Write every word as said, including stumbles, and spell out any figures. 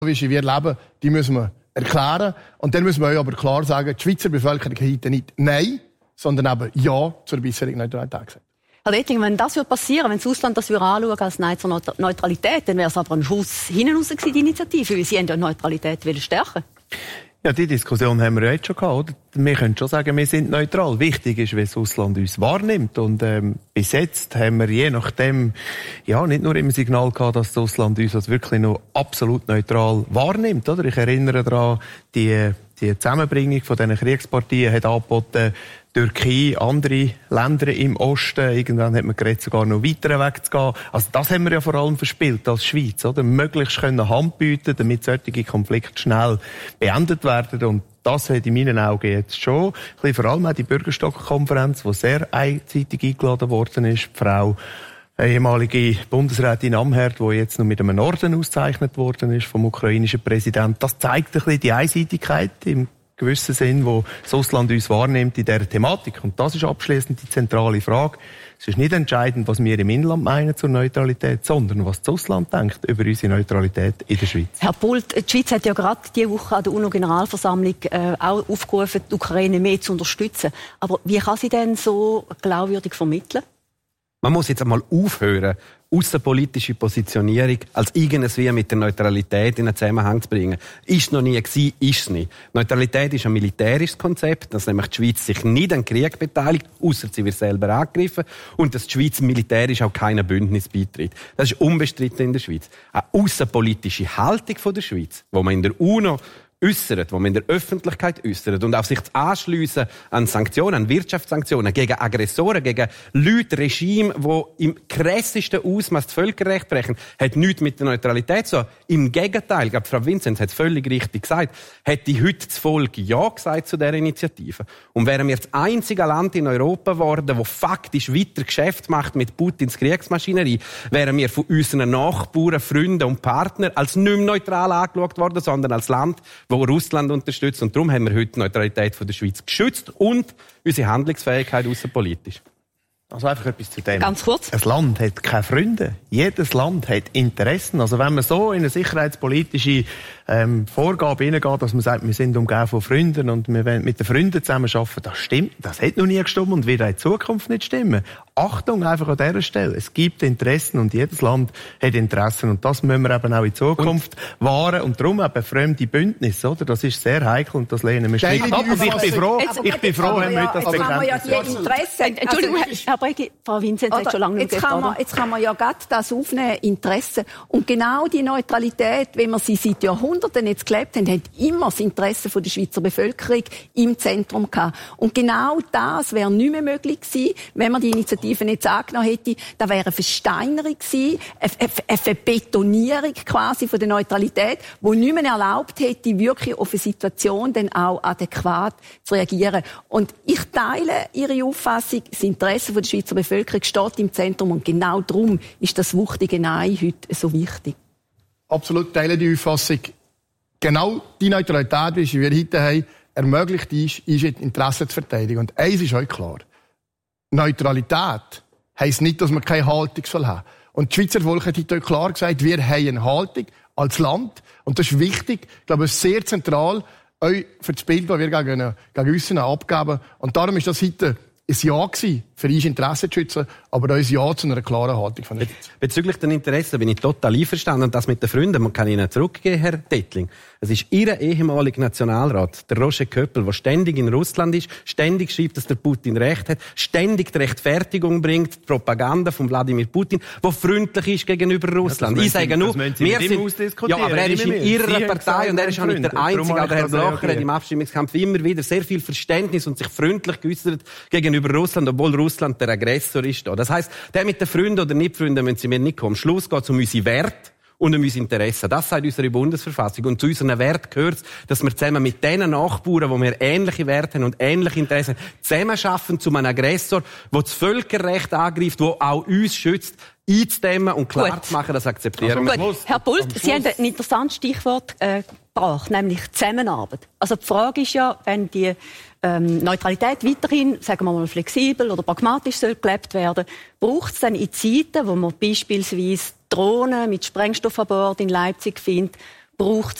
wie wir leben, die müssen wir erklären. Und dann müssen wir aber klar sagen, die Schweizer Bevölkerung hat nicht Nein, sondern eben Ja zur bisherigen Neutralität gesagt. Herr Dettling, wenn das passieren würde, wenn das Ausland das anschauen als Nein zur Neutralität, dann wäre es aber ein Schuss hinten raus gewesen, die Initiative, weil sie haben ja die Neutralität stärken. Ja, die Diskussion haben wir ja jetzt schon gehabt, oder? Wir können schon sagen, wir sind neutral. Wichtig ist, wie das Ausland uns wahrnimmt. Und ähm, bis jetzt haben wir je nachdem ja nicht nur im Signal gehabt, dass das Ausland uns als wirklich noch absolut neutral wahrnimmt, oder? Ich erinnere daran, die, die Zusammenbringung von diesen Kriegspartien hat angeboten, Türkei, andere Länder im Osten. Irgendwann hat man geredet, sogar noch weiter wegzugehen. Also das haben wir ja vor allem verspielt als Schweiz, oder? Möglichst können Hand bieten, damit solche Konflikte schnell beendet werden. Und das hat in meinen Augen jetzt schon, ein bisschen vor allem auch die Bürgerstock-Konferenz, die sehr einseitig eingeladen worden ist. Die Frau, ehemalige Bundesrätin Amherd, die jetzt noch mit einem Orden ausgezeichnet worden ist vom ukrainischen Präsidenten. Das zeigt ein bisschen die Einseitigkeit im gewissen Sinn, wo das Ausland uns wahrnimmt in dieser Thematik. Und das ist abschließend die zentrale Frage. Es ist nicht entscheidend, was wir im Inland meinen zur Neutralität, sondern was das Ausland denkt über unsere Neutralität in der Schweiz. Herr Pult, die Schweiz hat ja gerade diese Woche an der UNO-Generalversammlung äh, auch aufgerufen, die Ukraine mehr zu unterstützen. Aber wie kann sie denn so glaubwürdig vermitteln? Man muss jetzt einmal aufhören, aussenpolitische Positionierung als irgendwie mit der Neutralität in einen Zusammenhang zu bringen. Ist noch nie gewesen, ist es nicht. Neutralität ist ein militärisches Konzept, dass nämlich die Schweiz sich nicht an Krieg beteiligt, ausser sie wird selber angegriffen, und dass die Schweiz militärisch auch keinem Bündnis beitritt. Das ist unbestritten in der Schweiz. Eine aussenpolitische Haltung von der Schweiz, wo man in der UNO äußert, wo man in der Öffentlichkeit äußert und auf sich anschliessen an Sanktionen, an Wirtschaftssanktionen gegen Aggressoren, gegen Leute, Regime, die im krassesten Ausmaß das Völkerrecht brechen, hat nichts mit der Neutralität zu tun. Im Gegenteil, ich glaube, Frau Vinzenz hat es völlig richtig gesagt, hätte heute das Volk Ja gesagt zu dieser Initiative. Und wären wir das einzige Land in Europa geworden, das faktisch weiter Geschäft macht mit Putins Kriegsmaschinerie, wären wir von unseren Nachbarn, Freunden und Partnern als nicht mehr neutral angeschaut worden, sondern als Land, wo Russland unterstützt. Und darum haben wir heute die Neutralität von der Schweiz geschützt und unsere Handlungsfähigkeit außenpolitisch. Also einfach etwas zu dem. Ganz kurz. Ein Land hat keine Freunde. Jedes Land hat Interessen. Also wenn man so in eine sicherheitspolitische ähm, Vorgabe hineingeht, dass man sagt, wir sind umgeben von Freunden und wir wollen mit den Freunden zusammenarbeiten, das stimmt. Das hat noch nie gestimmt und wird auch in Zukunft nicht stimmen. Achtung einfach an dieser Stelle. Es gibt Interessen und jedes Land hat Interessen. Und das müssen wir eben auch in Zukunft und wahren. Und darum eben fremde Bündnisse, oder? Das ist sehr heikel und das lehnen wir strikt ab. Und ich bin froh, jetzt, ich bin froh, haben wir heute das bekannt. Ja die Interessen. Entschuldigung, Herr Bregi, Frau Vinzenz hat schon lange nicht jetzt, kann man, jetzt kann man ja gerade das aufnehmen, Interessen. Und genau die Neutralität, wenn wir sie seit Jahrhunderten jetzt gelebt haben, hat immer das Interesse der Schweizer Bevölkerung im Zentrum gehabt. Und genau das wäre nicht mehr möglich gewesen, wenn man die Initiative nicht angenommen hätte. Da wäre eine Versteinerung gewesen, eine Verbetonierung quasi von der Neutralität, die nicht mehr erlaubt hätte, wirklich auf eine Situation dann auch adäquat zu reagieren. Und ich teile Ihre Auffassung, das Interesse der Schweizer Bevölkerung steht im Zentrum und genau darum ist das wuchtige Nein heute so wichtig. Absolut teile die Auffassung. Genau die Neutralität, wie wir heute haben, ermöglicht ist, ist Interessen zu verteidigen. Und eins ist euch klar. Neutralität heisst nicht, dass man keine Haltung haben soll. Und die Schweizer Volk hat heute klar gesagt, wir haben eine Haltung als Land. Und das ist wichtig. Ich glaube, es ist sehr zentral euch für das Bild, das wir gegen, gegen uns abgeben. Und darum ist das heute ein Ja gewesen, für uns Interessen zu schützen, aber auch ein Ja zu einer klaren Haltung von der Schweiz. Bezüglich den Interessen bin ich total einverstanden. Und das mit den Freunden, man kann Ihnen zurückgeben, Herr Dettling. Es ist Ihr ehemaliger Nationalrat, der Roger Köppel, der ständig in Russland ist, ständig schreibt, dass der Putin Recht hat, ständig die Rechtfertigung bringt, die Propaganda von Wladimir Putin, der freundlich ist gegenüber Russland. Ja, ich sage nur, wir sind, ja, aber er ist in Ihrer Partei und er ist auch nicht der Einzige. Der Herr Blocher hat im Abstimmungskampf immer wieder sehr viel Verständnis und sich freundlich geäußert gegenüber Russland, obwohl Russland der Aggressor ist. Das heisst, der mit den Freunden oder nicht Freunden müssen Sie mir nicht kommen. Am Schluss geht es um unsere Werte und um unsere Interessen. Das sagt unsere Bundesverfassung. Und zu unseren Werten gehört es, dass wir zusammen mit den Nachbarn, wo wir ähnliche Werte haben und ähnliche Interessen, zusammenarbeiten zu einem Aggressor, der das Völkerrecht angreift, der auch uns schützt, einzudämmen und klar Gut. zu machen, das akzeptieren also, wir. Gut. Herr Pult, Sie haben ein interessantes Stichwort äh, gebracht, nämlich Zusammenarbeit. Also die Frage ist ja, wenn die ähm, Neutralität weiterhin, sagen wir mal, flexibel oder pragmatisch soll gelebt werden, braucht es dann in Zeiten, wo man beispielsweise Drohnen mit Sprengstoff an Bord in Leipzig findet, braucht